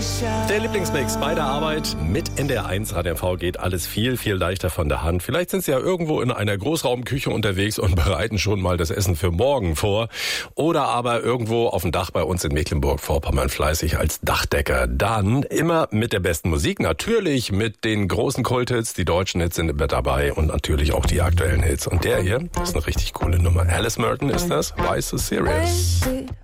Der Lieblingsmix bei der Arbeit mit NDR1 Radio geht alles viel, viel leichter von der Hand. Vielleicht sind Sie ja irgendwo in einer Großraumküche unterwegs und bereiten schon mal das Essen für morgen vor. Oder aber irgendwo auf dem Dach bei uns in Mecklenburg-Vorpommern fleißig als Dachdecker. Dann immer mit der besten Musik, natürlich mit den großen Kulthits. Die deutschen Hits sind immer dabei und natürlich auch die aktuellen Hits. Und der hier ist eine richtig coole Nummer. Alice Merton ist das, Why So Serious?